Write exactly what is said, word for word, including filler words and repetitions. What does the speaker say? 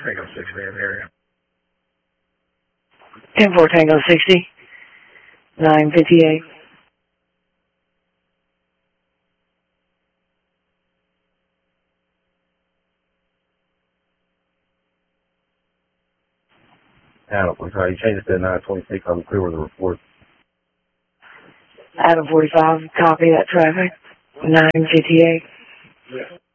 Tango sixty in the area. ten four Tango sixty, nine fifty-eight. Adam, I'm sorry, you changed it to nine twenty-six. I'm clear with the report. Adam forty-five, copy that traffic, nine fifty-eight. Yeah.